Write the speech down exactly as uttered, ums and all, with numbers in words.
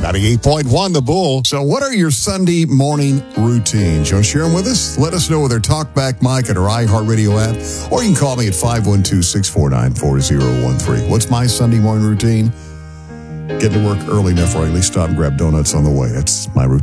ninety-eight point one The Bull. So what are your Sunday morning routines? You want to share them with us? Let us know with our Talkback mic at our iHeartRadio app, or you can call me at five one two, six four nine, four zero one three. What's my Sunday morning routine? Get to work early enough where I at least stop and grab donuts on the way. That's my routine.